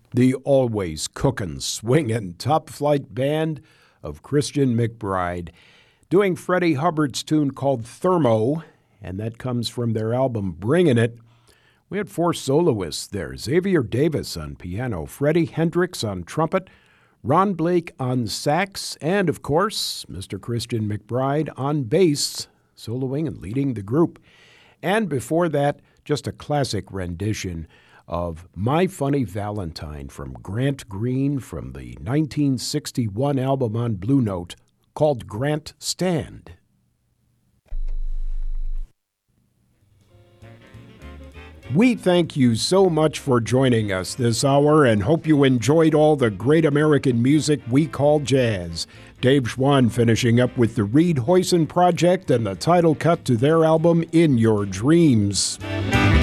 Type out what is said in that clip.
the always cookin', swingin', top flight band of Christian McBride, doing Freddie Hubbard's tune called Thermo, and that comes from their album Bringin' It. We had four soloists there: Xavier Davis on piano, Freddie Hendricks on trumpet, Ron Blake on sax, and of course, Mr. Christian McBride on bass, soloing and leading the group. And before that, just a classic rendition of My Funny Valentine from Grant Green from the 1961 album on Blue Note called Grant Stand. We thank you so much for joining us this hour and hope you enjoyed all the great American music we call jazz. Dave Schwann finishing up with the Reed Hoyson Project and the title cut to their album In Your Dreams.